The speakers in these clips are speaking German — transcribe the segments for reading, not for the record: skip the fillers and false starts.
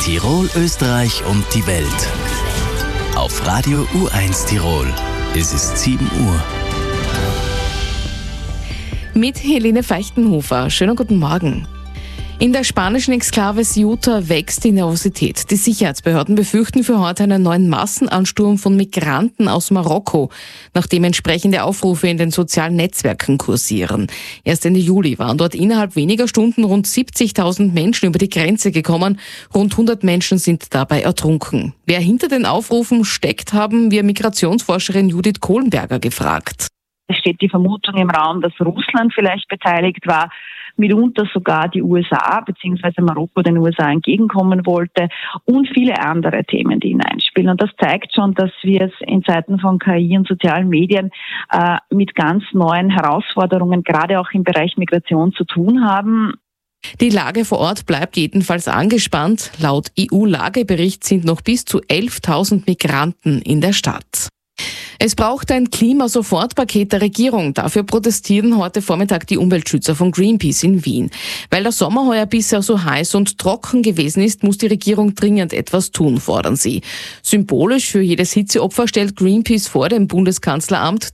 Tirol, Österreich und die Welt. Auf Radio U1 Tirol. Es ist 7 Uhr. Mit Helene Feichtenhofer. Schönen guten Morgen. In der spanischen Exklave Ceuta wächst die Nervosität. Die Sicherheitsbehörden befürchten für heute einen neuen Massenansturm von Migranten aus Marokko, nachdem entsprechende Aufrufe in den sozialen Netzwerken kursieren. Erst Ende Juli waren dort innerhalb weniger Stunden rund 70.000 Menschen über die Grenze gekommen. Rund 100 Menschen sind dabei ertrunken. Wer hinter den Aufrufen steckt, haben wir Migrationsforscherin Judith Kohlenberger gefragt. Es steht die Vermutung im Raum, dass Russland vielleicht beteiligt war, mitunter sogar die USA bzw. Marokko den USA entgegenkommen wollte und viele andere Themen, die hineinspielen. Und das zeigt schon, dass wir es in Zeiten von KI und sozialen Medien mit ganz neuen Herausforderungen, gerade auch im Bereich Migration, zu tun haben. Die Lage vor Ort bleibt jedenfalls angespannt. Laut EU-Lagebericht sind noch bis zu 11.000 Migranten in der Stadt. Es braucht ein Klimasofortpaket der Regierung. Dafür protestieren heute Vormittag die Umweltschützer von Greenpeace in Wien. Weil der Sommer heuer bisher so heiß und trocken gewesen ist, muss die Regierung dringend etwas tun, fordern sie. Symbolisch für jedes Hitzeopfer stellt Greenpeace vor dem Bundeskanzleramt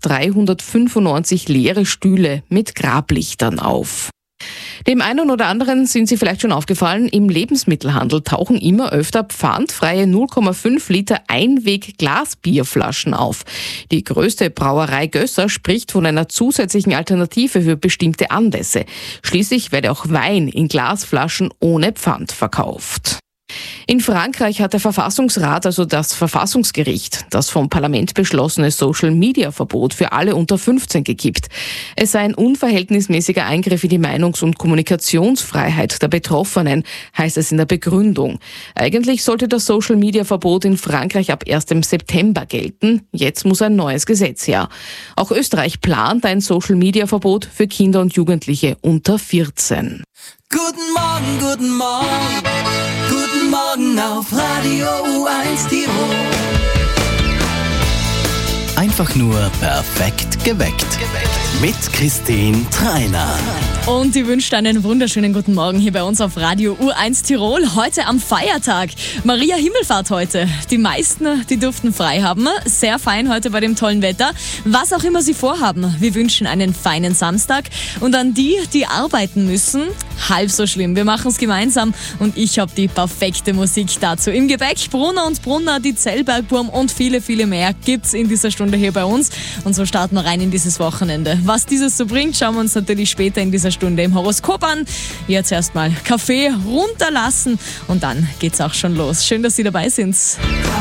395 leere Stühle mit Grablichtern auf. Dem einen oder anderen sind Sie vielleicht schon aufgefallen, im Lebensmittelhandel tauchen immer öfter pfandfreie 0,5 Liter Einweg-Glasbierflaschen auf. Die größte Brauerei Gösser spricht von einer zusätzlichen Alternative für bestimmte Anlässe. Schließlich werde auch Wein in Glasflaschen ohne Pfand verkauft. In Frankreich hat der Verfassungsrat, also das Verfassungsgericht, das vom Parlament beschlossene Social-Media-Verbot für alle unter 15 gekippt. Es sei ein unverhältnismäßiger Eingriff in die Meinungs- und Kommunikationsfreiheit der Betroffenen, heißt es in der Begründung. Eigentlich sollte das Social-Media-Verbot in Frankreich ab 1. September gelten. Jetzt muss ein neues Gesetz her. Auch Österreich plant ein Social-Media-Verbot für Kinder und Jugendliche unter 14. Guten Morgen, guten Morgen, guten Morgen auf Radio U1 Tirol. Einfach nur perfekt geweckt. Mit Christine Treiner. Und ich wünsche einen wunderschönen guten Morgen hier bei uns auf Radio U1 Tirol. Heute am Feiertag. Maria Himmelfahrt heute. Die meisten, die durften frei haben. Sehr fein heute bei dem tollen Wetter. Was auch immer Sie vorhaben, wir wünschen einen feinen Samstag. Und an die, die arbeiten müssen, halb so schlimm. Wir machen es gemeinsam und ich habe die perfekte Musik dazu im Gepäck. Brunner und Brunner, die Zellbergburm und viele, viele mehr gibt's in dieser Stunde hier bei uns. Und so starten wir rein in dieses Wochenende. Was dieses so bringt, schauen wir uns natürlich später in dieser Stunde im Horoskop an. Jetzt erstmal Kaffee runterlassen und dann geht's auch schon los. Schön, dass Sie dabei sind.